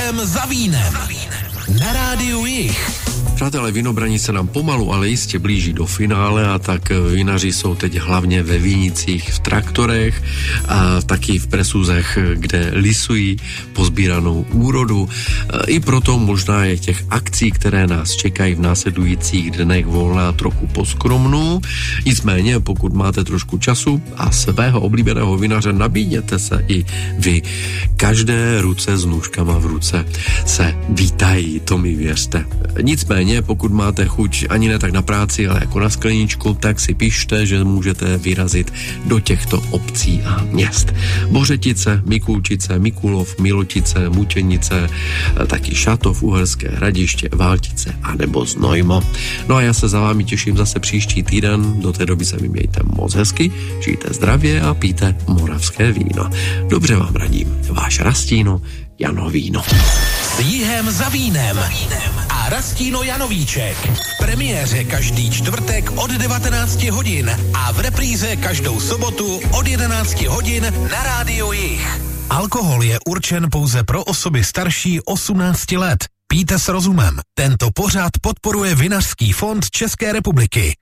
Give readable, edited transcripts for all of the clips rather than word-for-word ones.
Jihem za vínem. Na rádiu Jih. Přátelé, Vinobraní se nám pomalu, ale jistě blíží do finále a tak vinaři jsou teď hlavně ve vinicích, v traktorech a taky v presuzech, kde lisují pozbíranou úrodu. I proto možná je těch akcí, které nás čekají v následujících dnech volná, trochu poskromnou. Nicméně, pokud máte trošku času a svého oblíbeného vinaře, nabídněte se i vy. Každé ruce s nůžkama v ruce se vítají, to mi věřte. Nicméně, pokud máte chuť ani ne tak na práci, ale jako na skleničku, tak si pište, že můžete vyrazit do těchto obcí a měst. Bořetice, Mikulčice, Mikulov, Milotice, Mučenice, taky Šatov, Uherské Hradiště, Váltice a nebo Znojmo. No a já se za vámi těším zase příští týden, do té doby se mi mějte moc hezky, žijte zdravě a pijte moravské víno. Dobře vám radím, váš Rastino Janovíno. S Jihem za vínem a Rastino Janovíček. V premiéře každý čtvrtek od 19 hodin a v repríze každou sobotu od 11 hodin na rádiu Jih. Alkohol je určen pouze pro osoby starší 18 let. Pijte s rozumem. Tento pořad podporuje Vinařský fond České republiky.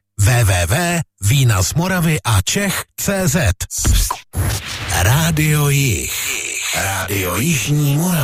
www.vínazmoravyačech.cz. Rádio Jih. Rádio Jižní Morava.